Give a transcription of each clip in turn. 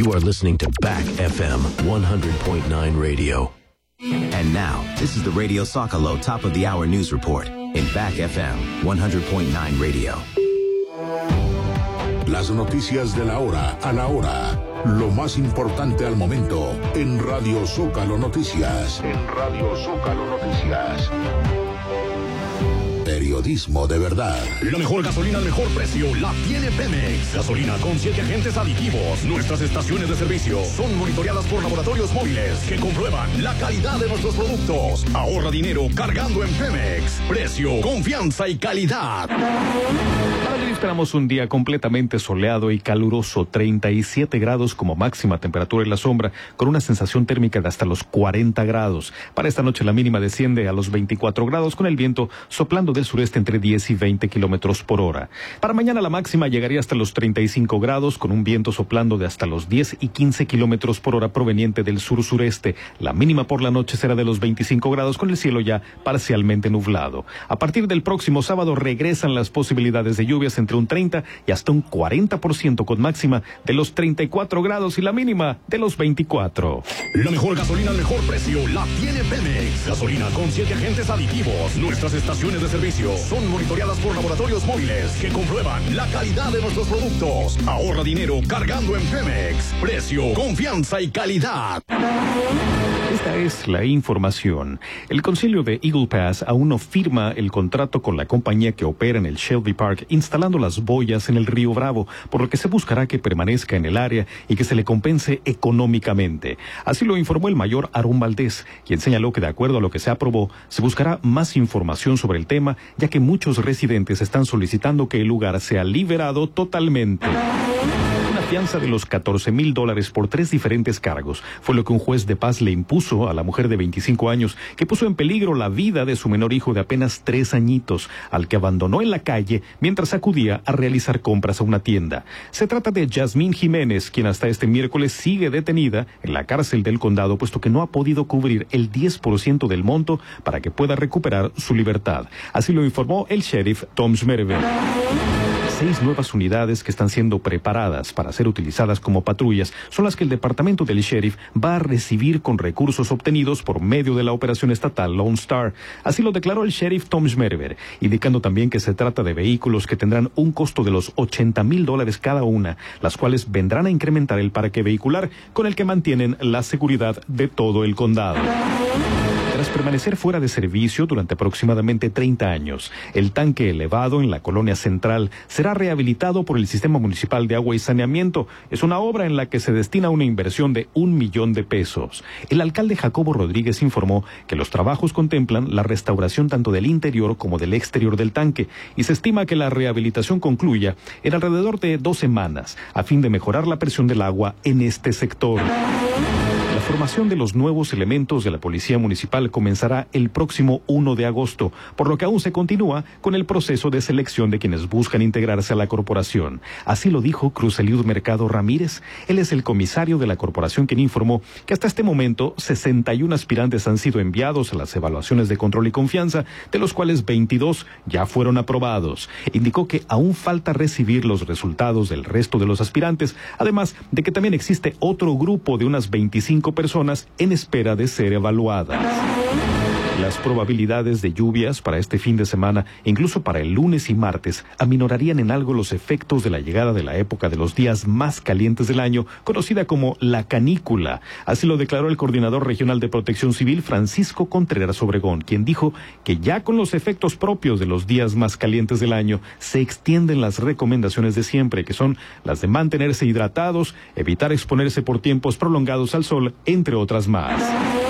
You are listening to Back FM 100.9 Radio. And now, this is the Radio Zócalo Top of the Hour News Report in Back FM 100.9 Radio. Las noticias de la hora a la hora. Lo más importante al momento en Radio Zócalo Noticias. En Radio Zócalo Noticias. Periodismo de verdad. La mejor gasolina al mejor precio la tiene Pemex. Gasolina con 7 agentes aditivos. Nuestras estaciones de servicio son monitoreadas por laboratorios móviles que comprueban la calidad de nuestros productos. Ahorra dinero cargando en Pemex. Precio, confianza y calidad. Para hoy esperamos un día completamente soleado y caluroso. 37 grados como máxima temperatura en la sombra, con una sensación térmica de hasta los 40 grados. Para esta noche la mínima desciende a los 24 grados, con el viento soplando del sureste entre 10 y 20 kilómetros por hora. Para mañana la máxima llegaría hasta los 35 grados, con un viento soplando de hasta los 10 y 15 kilómetros por hora proveniente del sur-sureste. La mínima por la noche será de los 25 grados, con el cielo ya parcialmente nublado. A partir del próximo sábado regresan las posibilidades de lluvias entre un 30 y hasta un 40%, con máxima de los 34 grados y la mínima de los 24. La mejor gasolina al mejor precio la tiene Pemex. Gasolina con 7 agentes aditivos. Nuestras estaciones de servicio son monitoreadas por laboratorios móviles que comprueban la calidad de nuestros productos. Ahorra dinero cargando en Pemex. Precio, confianza y calidad. Esta es la información. El concilio de Eagle Pass aún no firma el contrato con la compañía que opera en el Shelby Park instalando las boyas en el río Bravo, por lo que se buscará que permanezca en el área y que se le compense económicamente. Así lo informó el mayor Aarón Valdés, quien señaló que de acuerdo a lo que se aprobó, se buscará más información sobre el tema, ya que muchos residentes están solicitando que el lugar sea liberado totalmente. Una fianza de los $14,000 por 3 diferentes cargos fue lo que un juez de paz le impuso a la mujer de 25 años que puso en peligro la vida de su menor hijo de apenas 3 añitos, al que abandonó en la calle mientras acudía a realizar compras a una tienda. Se trata de Yasmín Jiménez, quien hasta este miércoles sigue detenida en la cárcel del condado, puesto que no ha podido cubrir el 10% del monto para que pueda recuperar su libertad. Así lo informó el sheriff Tom Schmerber. 6 nuevas unidades que están siendo preparadas para ser utilizadas como patrullas son las que el departamento del sheriff va a recibir con recursos obtenidos por medio de la operación estatal Lone Star. Así lo declaró el sheriff Tom Schmerber, indicando también que se trata de vehículos que tendrán un costo de los $80,000 cada una, las cuales vendrán a incrementar el parque vehicular con el que mantienen la seguridad de todo el condado. Tras permanecer fuera de servicio durante aproximadamente 30 años, el tanque elevado en la colonia central será rehabilitado por el Sistema Municipal de Agua y Saneamiento. Es una obra en la que se destina una inversión de $1 millón. El alcalde Jacobo Rodríguez informó que los trabajos contemplan la restauración tanto del interior como del exterior del tanque y se estima que la rehabilitación concluya en alrededor de 2 semanas a fin de mejorar la presión del agua en este sector. La formación de los nuevos elementos de la Policía Municipal comenzará el próximo 1 de agosto, por lo que aún se continúa con el proceso de selección de quienes buscan integrarse a la corporación. Así lo dijo Cruz Eliud Mercado Ramírez. Él es el comisario de la corporación, quien informó que hasta este momento 61 aspirantes han sido enviados a las evaluaciones de control y confianza, de los cuales 22 ya fueron aprobados. Indicó que aún falta recibir los resultados del resto de los aspirantes, además de que también existe otro grupo de unas 25 personas en espera de ser evaluadas. Las probabilidades de lluvias para este fin de semana, incluso para el lunes y martes, aminorarían en algo los efectos de la llegada de la época de los días más calientes del año, conocida como la canícula. Así lo declaró el coordinador regional de Protección Civil, Francisco Contreras Obregón, quien dijo que ya con los efectos propios de los días más calientes del año, se extienden las recomendaciones de siempre, que son las de mantenerse hidratados, evitar exponerse por tiempos prolongados al sol, entre otras más.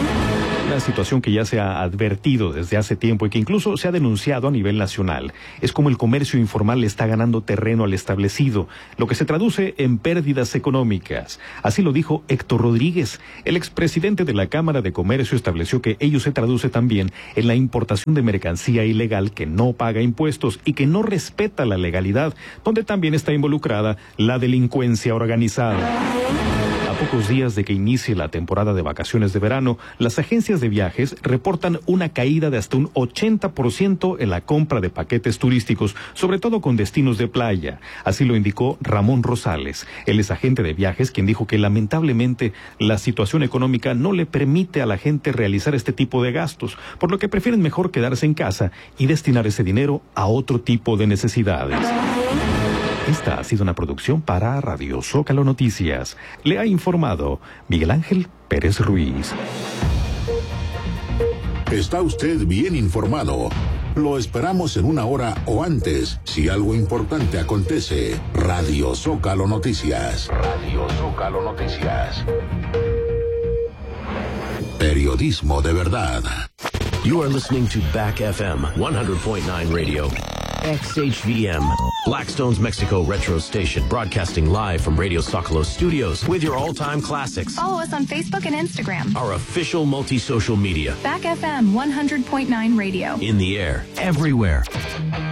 Una situación que ya se ha advertido desde hace tiempo y que incluso se ha denunciado a nivel nacional. Es como el comercio informal le está ganando terreno al establecido, lo que se traduce en pérdidas económicas. Así lo dijo Héctor Rodríguez. El expresidente de la Cámara de Comercio estableció que ello se traduce también en la importación de mercancía ilegal que no paga impuestos y que no respeta la legalidad, donde también está involucrada la delincuencia organizada. A pocos días de que inicie la temporada de vacaciones de verano, las agencias de viajes reportan una caída de hasta un 80% en la compra de paquetes turísticos, sobre todo con destinos de playa. Así lo indicó Ramón Rosales. Él es agente de viajes, quien dijo que lamentablemente la situación económica no le permite a la gente realizar este tipo de gastos, por lo que prefieren mejor quedarse en casa y destinar ese dinero a otro tipo de necesidades. Esta ha sido una producción para Radio Zócalo Noticias. Le ha informado Miguel Ángel Pérez Ruiz. Está usted bien informado. Lo esperamos en una hora o antes, si algo importante acontece. Radio Zócalo Noticias. Radio Zócalo Noticias. Periodismo de verdad. You are listening to Back FM 100.9 Radio. XHVM, Blackstone's Mexico Retro Station, broadcasting live from Radio Zócalo Studios with your all-time classics. Follow us on Facebook and Instagram. Our official multi-social media. Back FM 100.9 Radio. In the air, everywhere.